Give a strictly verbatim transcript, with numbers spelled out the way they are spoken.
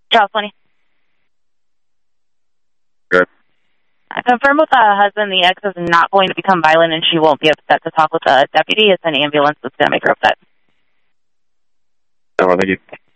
Charles twenty. Good. I confirm with the husband the ex is not going to become violent and she won't be upset to talk with the deputy. It's an ambulance that's going to make her upset. Oh, well, thank you.